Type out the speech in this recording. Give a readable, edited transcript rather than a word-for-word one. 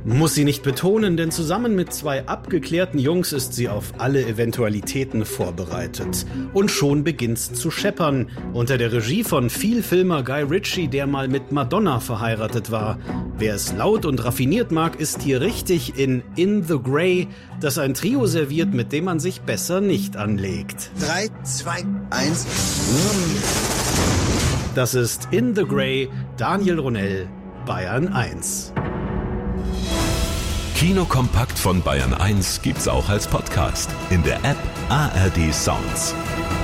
Muss sie nicht betonen, denn zusammen mit zwei abgeklärten Jungs ist sie auf alle Eventualitäten vorbereitet. Und schon beginnt's zu scheppern. Unter der Regie von Vielfilmer Guy Ritchie, der mal mit Madonna verheiratet war. Wer es laut und raffiniert mag, ist hier richtig in the Grey, das ein Trio serviert, mit dem man sich besser nicht anlegt. 3, 2, 1. Das ist In the Grey, Daniel Ronell, Bayern 1. Kinokompakt von Bayern 1 gibt's auch als Podcast in der App ARD Sounds.